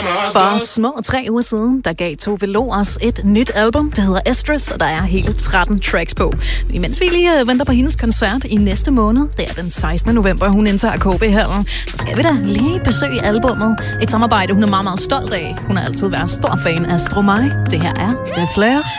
For små 3 uger siden, der gav Tove Lo os et nyt album, der hedder Estrus, og der er hele 13 tracks på. Imens vi lige venter på hendes koncert i næste måned, det er den 16. november, hun indtager KB-hallen, så skal vi da lige besøge albummet. Et samarbejde, hun er meget, meget stolt af. Hun har altid været stor fan af Stromae. Det her er The Fleur.